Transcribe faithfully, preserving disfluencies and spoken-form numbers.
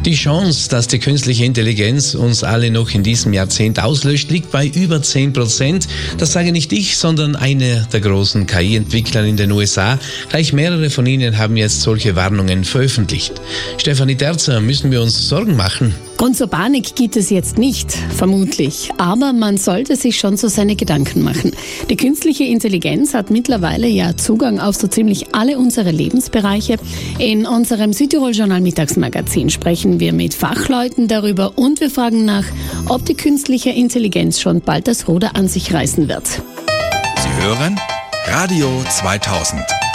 Die Chance, dass die künstliche Intelligenz uns alle noch in diesem Jahrzehnt auslöscht, liegt bei über zehn Prozent. Das sage nicht ich, sondern einer der großen K I-Entwickler in den U S A. Gleich mehrere von ihnen haben jetzt solche Warnungen veröffentlicht. Stefanie Terzer, müssen wir uns Sorgen machen? Grund zur Panik gibt es jetzt nicht, vermutlich. Aber man sollte sich schon so seine Gedanken machen. Die künstliche Intelligenz hat mittlerweile ja Zugang auf so ziemlich alle unsere Lebensbereiche. In unserem Südtirol-Journal Mittagsmagazin sprechen wir mit Fachleuten darüber und wir fragen nach, ob die künstliche Intelligenz schon bald das Ruder an sich reißen wird. Sie hören Radio zweitausend.